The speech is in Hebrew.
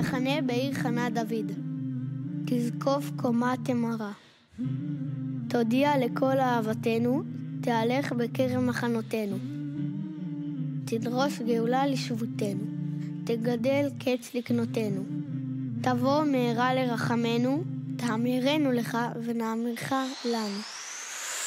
מחנה בעיר חנה דוד. תזקוף קומה תמרה. תודיע לכל אהבתנו, תהלך בקרב מחנותינו. תדרוש גאולה לשבותנו, תגדל קץ לקנותינו. תבוא מהרה לרחמנו, תאמירנו לך ונאמירך לנו.